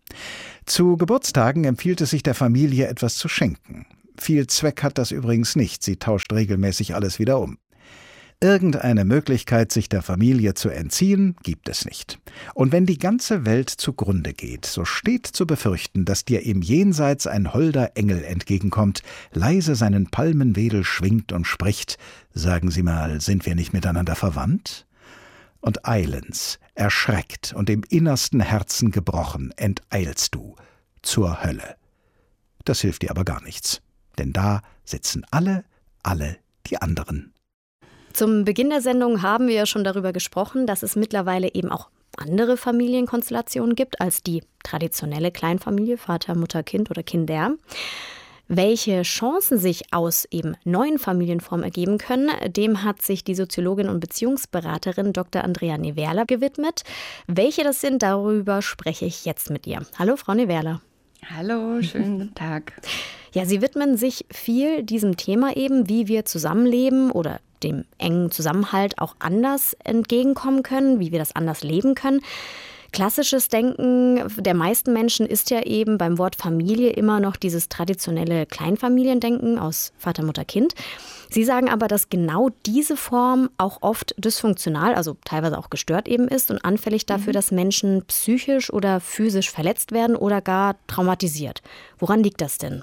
Zu Geburtstagen empfiehlt es sich der Familie, etwas zu schenken. Viel Zweck hat das übrigens nicht, sie tauscht regelmäßig alles wieder um. Irgendeine Möglichkeit, sich der Familie zu entziehen, gibt es nicht. Und wenn die ganze Welt zugrunde geht, so steht zu befürchten, dass dir im Jenseits ein holder Engel entgegenkommt, leise seinen Palmenwedel schwingt und spricht: Sagen Sie mal, sind wir nicht miteinander verwandt? Und eilends, erschreckt und im innersten Herzen gebrochen, enteilst du zur Hölle. Das hilft dir aber gar nichts, denn da sitzen alle die anderen. Zum Beginn der Sendung haben wir ja schon darüber gesprochen, dass es mittlerweile eben auch andere Familienkonstellationen gibt als die traditionelle Kleinfamilie, Vater, Mutter, Kind oder Kinder. Welche Chancen sich aus eben neuen Familienformen ergeben können, dem hat sich die Soziologin und Beziehungsberaterin Dr. Andrea Newerla gewidmet. Welche das sind, darüber spreche ich jetzt mit ihr. Hallo, Frau Newerla. Hallo, schönen guten Tag. Ja, Sie widmen sich viel diesem Thema eben, wie wir zusammenleben oder dem engen Zusammenhalt auch anders entgegenkommen können, wie wir das anders leben können. Klassisches Denken der meisten Menschen ist ja eben beim Wort Familie immer noch dieses traditionelle Kleinfamiliendenken aus Vater, Mutter, Kind. Sie sagen aber, dass genau diese Form auch oft dysfunktional, also teilweise auch gestört eben ist und anfällig dafür, dass Menschen psychisch oder physisch verletzt werden oder gar traumatisiert. Woran liegt das denn?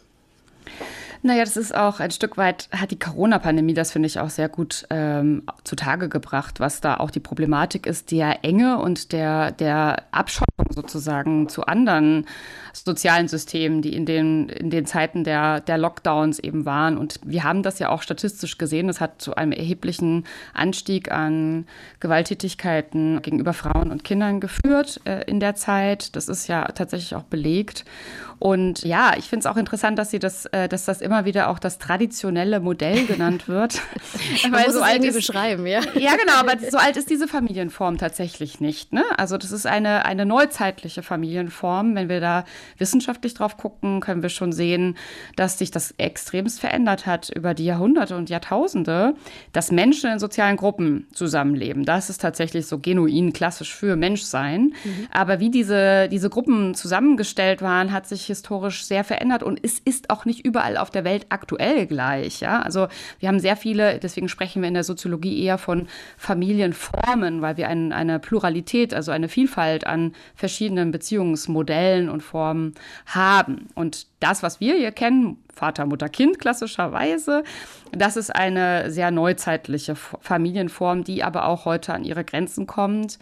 Naja, das ist auch ein Stück weit, hat die Corona-Pandemie, das finde ich auch sehr gut zutage gebracht, was da auch die Problematik ist, der Enge und der Abschottung sozusagen zu anderen sozialen Systemen, die in den Zeiten der Lockdowns eben waren. Und wir haben das ja auch statistisch gesehen. Das hat zu einem erheblichen Anstieg an Gewalttätigkeiten gegenüber Frauen und Kindern geführt in der Zeit. Das ist ja tatsächlich auch belegt. Und ja, ich finde es auch interessant, dass das immer wieder auch das traditionelle Modell genannt wird. Man muss es irgendwie beschreiben, ja. Ja, genau, aber so alt ist diese Familienform tatsächlich nicht, ne? Also das ist eine neuzeitliche Familienform. Wenn wir da wissenschaftlich drauf gucken, können wir schon sehen, dass sich das extremst verändert hat über die Jahrhunderte und Jahrtausende, dass Menschen in sozialen Gruppen zusammenleben. Das ist tatsächlich so genuin klassisch für Menschsein. Aber wie diese Gruppen zusammengestellt waren, hat sich historisch sehr verändert und es ist auch nicht überall auf der Welt aktuell gleich. Ja? Also wir haben sehr viele, deswegen sprechen wir in der Soziologie eher von Familienformen, weil wir eine Pluralität, also eine Vielfalt an verschiedenen Beziehungsmodellen und Formen haben. Und das, was wir hier kennen, Vater, Mutter, Kind klassischerweise, das ist eine sehr neuzeitliche Familienform, die aber auch heute an ihre Grenzen kommt,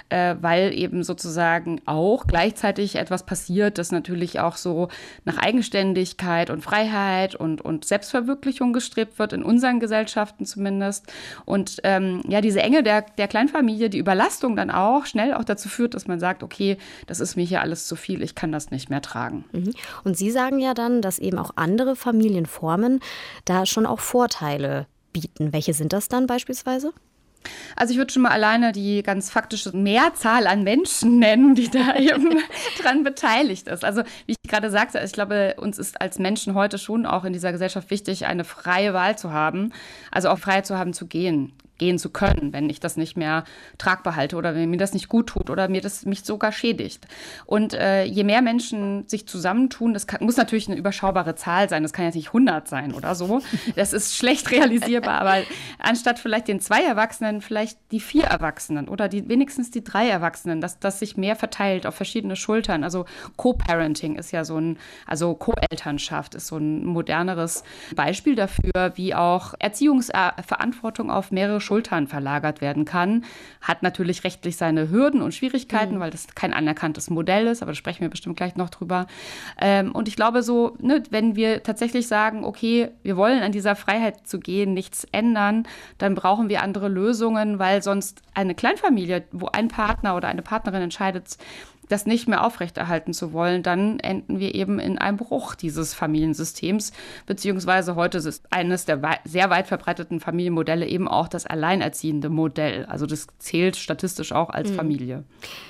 weil eben sozusagen auch gleichzeitig etwas passiert, das natürlich auch so nach Eigenständigkeit und Freiheit und Selbstverwirklichung gestrebt wird, in unseren Gesellschaften zumindest. Und diese Enge der Kleinfamilie, die Überlastung dann auch schnell auch dazu führt, dass man sagt, okay, das ist mir hier alles zu viel, ich kann das nicht mehr tragen. Und Sie sagen ja dann, dass eben auch andere Familienformen da schon auch Vorteile bieten. Welche sind das dann beispielsweise? Also ich würde schon mal alleine die ganz faktische Mehrzahl an Menschen nennen, die da eben dran beteiligt ist. Also wie ich gerade sagte, ich glaube, uns ist als Menschen heute schon auch in dieser Gesellschaft wichtig, eine freie Wahl zu haben. Also auch Freiheit zu haben, zu gehen zu können, wenn ich das nicht mehr tragbar halte oder wenn mir das nicht gut tut oder mich sogar schädigt. Und je mehr Menschen sich zusammentun, muss natürlich eine überschaubare Zahl sein, das kann jetzt nicht 100 sein oder so, das ist schlecht realisierbar, aber anstatt vielleicht den 2 Erwachsenen, vielleicht die 4 Erwachsenen oder wenigstens die 3 Erwachsenen, dass das sich mehr verteilt auf verschiedene Schultern, also Co-Parenting ist ja also Co-Elternschaft ist so ein moderneres Beispiel dafür, wie auch Erziehungsverantwortung auf mehrere Schultern verlagert werden kann. Hat natürlich rechtlich seine Hürden und Schwierigkeiten, weil das kein anerkanntes Modell ist, aber da sprechen wir bestimmt gleich noch drüber. Und ich glaube so, ne, wenn wir tatsächlich sagen, okay, wir wollen an dieser Freiheit zu gehen, nichts ändern, dann brauchen wir andere Lösungen, weil sonst eine Kleinfamilie, wo ein Partner oder eine Partnerin entscheidet, das nicht mehr aufrechterhalten zu wollen, dann enden wir eben in einem Bruch dieses Familiensystems, beziehungsweise heute ist eines der sehr weit verbreiteten Familienmodelle eben auch das alleinerziehende Modell. Also das zählt statistisch auch als Familie.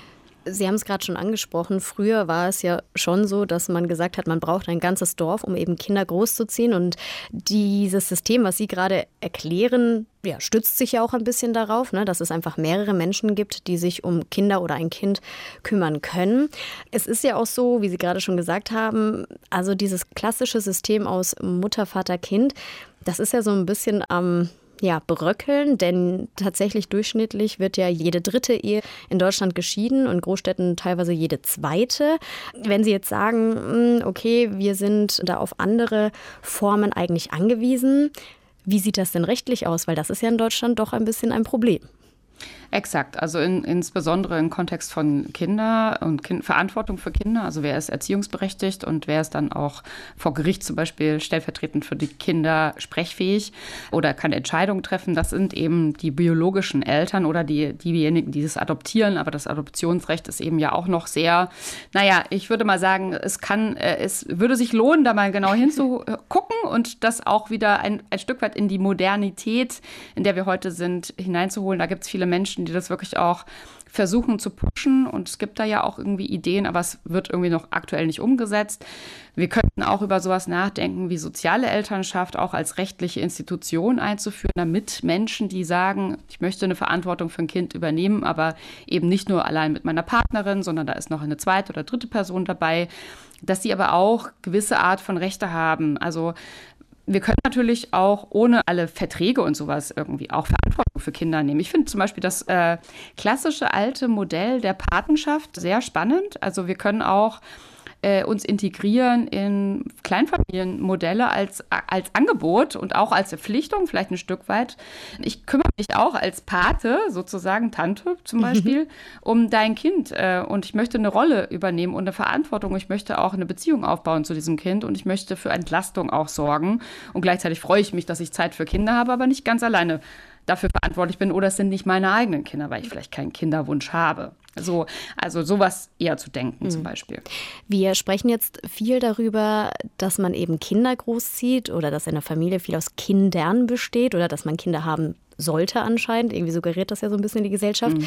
Sie haben es gerade schon angesprochen, früher war es ja schon so, dass man gesagt hat, man braucht ein ganzes Dorf, um eben Kinder großzuziehen. Und dieses System, was Sie gerade erklären, ja, stützt sich ja auch ein bisschen darauf, ne, dass es einfach mehrere Menschen gibt, die sich um Kinder oder ein Kind kümmern können. Es ist ja auch so, wie Sie gerade schon gesagt haben, also dieses klassische System aus Mutter, Vater, Kind, das ist ja so ein bisschen am bröckeln, denn tatsächlich durchschnittlich wird ja jede dritte Ehe in Deutschland geschieden und in Großstädten teilweise jede zweite. Wenn Sie jetzt sagen, okay, wir sind da auf andere Formen eigentlich angewiesen, wie sieht das denn rechtlich aus? Weil das ist ja in Deutschland doch ein bisschen ein Problem. Exakt, also insbesondere im Kontext von Kinder und Verantwortung für Kinder, also wer ist erziehungsberechtigt und wer ist dann auch vor Gericht zum Beispiel stellvertretend für die Kinder sprechfähig oder kann Entscheidungen treffen, das sind eben die biologischen Eltern oder diejenigen, die das adoptieren, aber das Adoptionsrecht ist eben ja auch noch sehr, ich würde mal sagen, es würde sich lohnen, da mal genau hinzugucken und das auch wieder ein Stück weit in die Modernität, in der wir heute sind, hineinzuholen. Da gibt es viele Menschen, die das wirklich auch versuchen zu pushen. Und es gibt da ja auch irgendwie Ideen, aber es wird irgendwie noch aktuell nicht umgesetzt. Wir könnten auch über sowas nachdenken, wie soziale Elternschaft auch als rechtliche Institution einzuführen, damit Menschen, die sagen, ich möchte eine Verantwortung für ein Kind übernehmen, aber eben nicht nur allein mit meiner Partnerin, sondern da ist noch eine zweite oder dritte Person dabei, dass sie aber auch gewisse Art von Rechte haben. Also wir können natürlich auch ohne alle Verträge und sowas irgendwie auch Verantwortung für Kinder nehmen. Ich finde zum Beispiel das klassische alte Modell der Patenschaft sehr spannend. Also wir können auch uns integrieren in Kleinfamilienmodelle als Angebot und auch als Verpflichtung, vielleicht ein Stück weit. Ich kümmere mich auch als Pate, sozusagen Tante zum Beispiel, um dein Kind. Und ich möchte eine Rolle übernehmen und eine Verantwortung. Ich möchte auch eine Beziehung aufbauen zu diesem Kind und ich möchte für Entlastung auch sorgen. Und gleichzeitig freue ich mich, dass ich Zeit für Kinder habe, aber nicht ganz alleine dafür verantwortlich bin oder es sind nicht meine eigenen Kinder, weil ich vielleicht keinen Kinderwunsch habe. Also sowas eher zu denken zum Beispiel. Wir sprechen jetzt viel darüber, dass man eben Kinder großzieht oder dass eine Familie viel aus Kindern besteht oder dass man Kinder haben sollte anscheinend. Irgendwie suggeriert das ja so ein bisschen die Gesellschaft.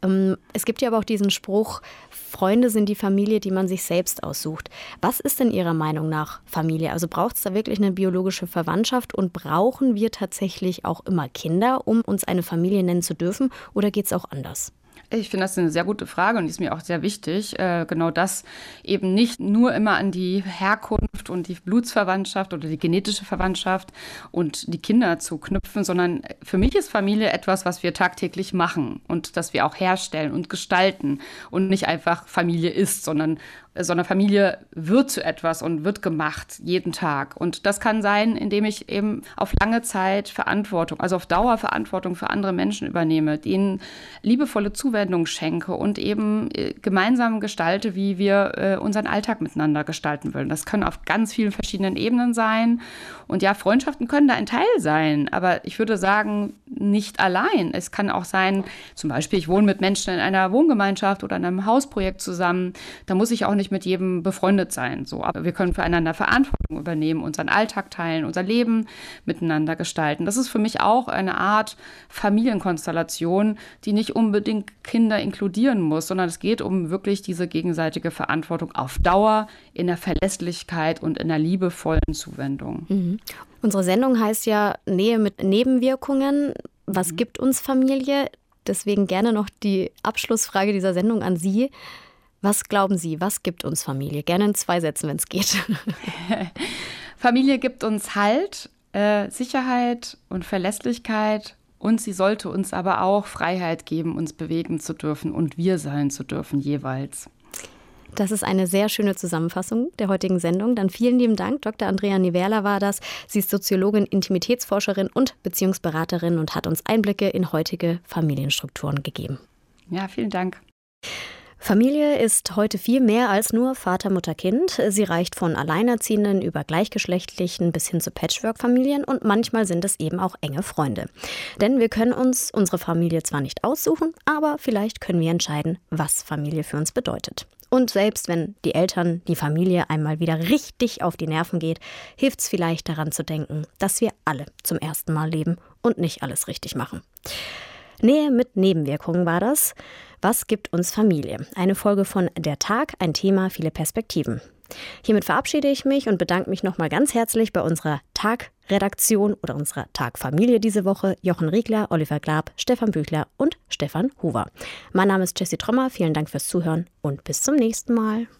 Es gibt ja aber auch diesen Spruch, Freunde sind die Familie, die man sich selbst aussucht. Was ist denn Ihrer Meinung nach Familie? Also braucht es da wirklich eine biologische Verwandtschaft und brauchen wir tatsächlich auch immer Kinder, um uns eine Familie nennen zu dürfen oder geht es auch anders? Ich finde das eine sehr gute Frage und die ist mir auch sehr wichtig. Genau das eben nicht nur immer an die Herkunft und die Blutsverwandtschaft oder die genetische Verwandtschaft und die Kinder zu knüpfen, sondern für mich ist Familie etwas, was wir tagtäglich machen und das wir auch herstellen und gestalten und nicht einfach Familie ist, sondern Familie wird zu etwas und wird gemacht jeden Tag. Und das kann sein, indem ich eben auf lange Zeit Verantwortung, also auf Dauer Verantwortung für andere Menschen übernehme, denen liebevolle Zuwendung schenke und eben gemeinsam gestalte, wie wir unseren Alltag miteinander gestalten wollen. Das können auf ganz vielen verschiedenen Ebenen sein. Und ja, Freundschaften können da ein Teil sein, aber ich würde sagen, nicht allein. Es kann auch sein, zum Beispiel, ich wohne mit Menschen in einer Wohngemeinschaft oder in einem Hausprojekt zusammen. Da muss ich auch nicht mit jedem befreundet sein. So. Aber wir können füreinander Verantwortung übernehmen, unseren Alltag teilen, unser Leben miteinander gestalten. Das ist für mich auch eine Art Familienkonstellation, die nicht unbedingt Kinder inkludieren muss, sondern es geht um wirklich diese gegenseitige Verantwortung auf Dauer in der Verlässlichkeit und in der liebevollen Zuwendung. Unsere Sendung heißt ja Nähe mit Nebenwirkungen. Was gibt uns Familie? Deswegen gerne noch die Abschlussfrage dieser Sendung an Sie. Was glauben Sie, was gibt uns Familie? Gerne in 2 Sätzen, wenn es geht. Familie gibt uns Halt, Sicherheit und Verlässlichkeit. Und sie sollte uns aber auch Freiheit geben, uns bewegen zu dürfen und wir sein zu dürfen jeweils. Das ist eine sehr schöne Zusammenfassung der heutigen Sendung. Dann vielen lieben Dank. Dr. Andrea Niverla war das. Sie ist Soziologin, Intimitätsforscherin und Beziehungsberaterin und hat uns Einblicke in heutige Familienstrukturen gegeben. Ja, vielen Dank. Familie ist heute viel mehr als nur Vater, Mutter, Kind. Sie reicht von Alleinerziehenden über Gleichgeschlechtlichen bis hin zu Patchwork-Familien und manchmal sind es eben auch enge Freunde. Denn wir können uns unsere Familie zwar nicht aussuchen, aber vielleicht können wir entscheiden, was Familie für uns bedeutet. Und selbst wenn die Eltern, die Familie einmal wieder richtig auf die Nerven geht, hilft es vielleicht daran zu denken, dass wir alle zum ersten Mal leben und nicht alles richtig machen. Nähe mit Nebenwirkungen war das. Was gibt uns Familie? Eine Folge von Der Tag, ein Thema, viele Perspektiven. Hiermit verabschiede ich mich und bedanke mich nochmal ganz herzlich bei unserer Tag-Redaktion oder unserer Tag-Familie diese Woche. Jochen Riegler, Oliver Glab, Stefan Büchler und Stefan Huber. Mein Name ist Jessie Trommer. Vielen Dank fürs Zuhören und bis zum nächsten Mal.